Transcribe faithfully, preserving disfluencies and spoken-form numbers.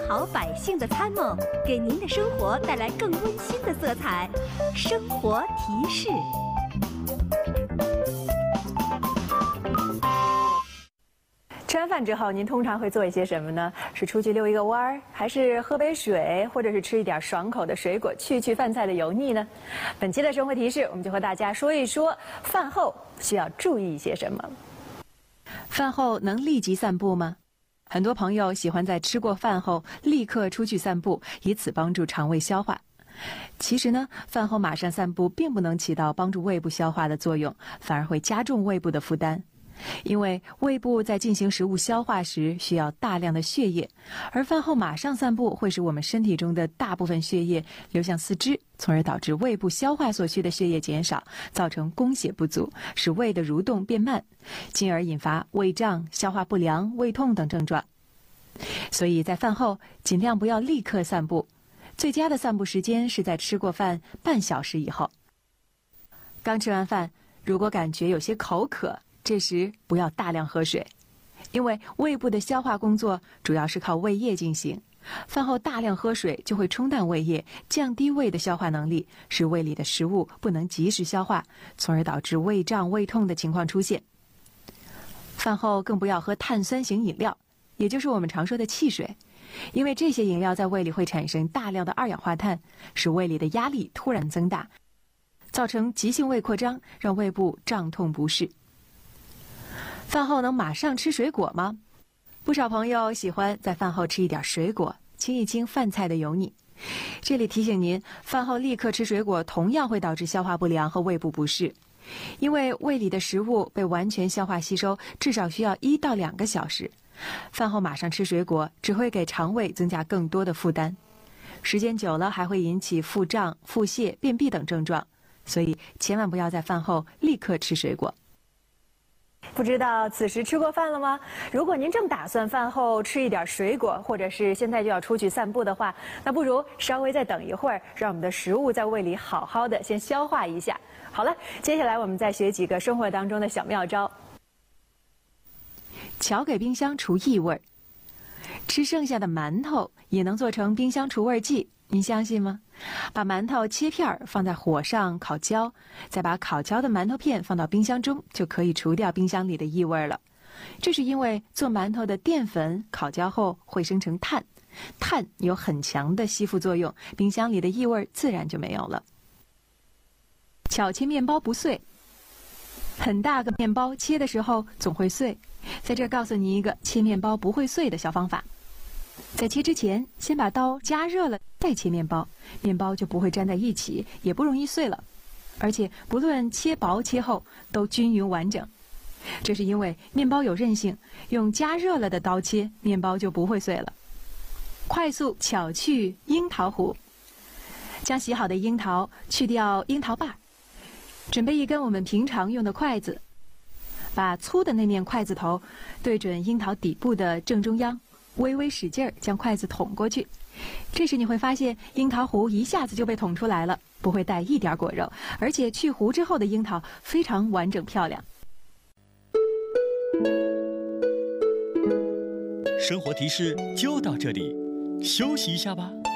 好百姓的参谋，给您的生活带来更温馨的色彩。生活提示。 吃完饭之后，您通常会做一些什么呢？是出去溜一个弯儿，还是喝杯水，或者是吃一点爽口的水果，去去饭菜的油腻呢？本期的生活提示，我们就和大家说一说饭后需要注意一些什么。饭后能立即散步吗？很多朋友喜欢在吃过饭后立刻出去散步，以此帮助肠胃消化。其实呢，饭后马上散步并不能起到帮助胃部消化的作用，反而会加重胃部的负担。因为胃部在进行食物消化时需要大量的血液，而饭后马上散步会使我们身体中的大部分血液流向四肢，从而导致胃部消化所需的血液减少，造成供血不足，使胃的蠕动变慢，进而引发胃胀、消化不良、胃痛等症状。所以在饭后尽量不要立刻散步，最佳的散步时间是在吃过饭半小时以后。刚吃完饭，如果感觉有些口渴，这时不要大量喝水，因为胃部的消化工作主要是靠胃液进行。饭后大量喝水就会冲淡胃液，降低胃的消化能力，使胃里的食物不能及时消化，从而导致胃胀、胃痛的情况出现。饭后更不要喝碳酸型饮料，也就是我们常说的汽水，因为这些饮料在胃里会产生大量的二氧化碳，使胃里的压力突然增大，造成急性胃扩张，让胃部胀痛不适。饭后能马上吃水果吗？不少朋友喜欢在饭后吃一点水果，清一清饭菜的油腻。这里提醒您，饭后立刻吃水果同样会导致消化不良和胃部不适，因为胃里的食物被完全消化吸收至少需要一到两个小时，饭后马上吃水果只会给肠胃增加更多的负担，时间久了还会引起腹胀、腹泻、便秘等症状，所以千万不要在饭后立刻吃水果。不知道此时吃过饭了吗？如果您正打算饭后吃一点水果，或者是现在就要出去散步的话，那不如稍微再等一会儿，让我们的食物在胃里好好的先消化一下。好了，接下来我们再学几个生活当中的小妙招。巧给冰箱除异味，吃剩下的馒头也能做成冰箱除味剂，您相信吗？把馒头切片放在火上烤焦，再把烤焦的馒头片放到冰箱中，就可以除掉冰箱里的异味了。这是因为做馒头的淀粉烤焦后会生成碳，碳有很强的吸附作用，冰箱里的异味自然就没有了。巧切面包不碎，很大个面包切的时候总会碎，在这儿告诉你一个切面包不会碎的小方法。在切之前，先把刀加热了，再切面包，面包就不会粘在一起，也不容易碎了。而且不论切薄切厚，都均匀完整。这是因为面包有韧性，用加热了的刀切，面包就不会碎了。快速巧去樱桃核，将洗好的樱桃去掉樱桃瓣，准备一根我们平常用的筷子，把粗的那面筷子头对准樱桃底部的正中央，微微使劲儿将筷子捅过去，这时你会发现樱桃核一下子就被捅出来了，不会带一点果肉，而且去核之后的樱桃非常完整漂亮。 生活提示就到这里，休息一下吧。